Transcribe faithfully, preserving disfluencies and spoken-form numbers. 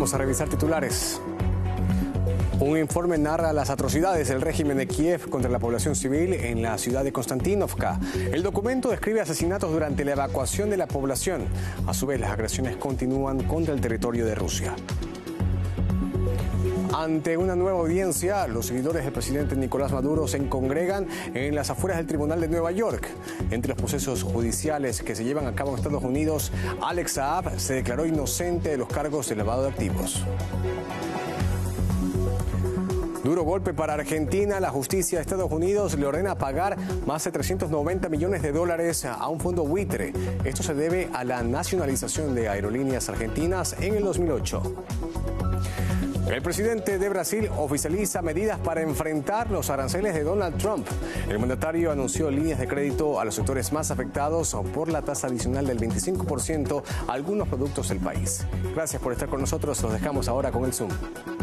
Vamos a revisar titulares. Un informe narra las atrocidades del régimen de Kiev contra la población civil en la ciudad de Konstantinovka. El documento describe asesinatos durante la evacuación de la población. A su vez, las agresiones continúan contra el territorio de Rusia. Ante una nueva audiencia, los seguidores del presidente Nicolás Maduro se congregan en las afueras del Tribunal de Nueva York. Entre los procesos judiciales que se llevan a cabo en Estados Unidos, Alex Saab se declaró inocente de los cargos de lavado de activos. Duro golpe para Argentina. La justicia de Estados Unidos le ordena pagar más de trescientos noventa millones de dólares a un fondo buitre. Esto se debe a la nacionalización de Aerolíneas Argentinas en el dos mil ocho. El presidente de Brasil oficializa medidas para enfrentar los aranceles de Donald Trump. El mandatario anunció líneas de crédito a los sectores más afectados por la tasa adicional del veinticinco por ciento a algunos productos del país. Gracias por estar con nosotros. Los dejamos ahora con el Zoom.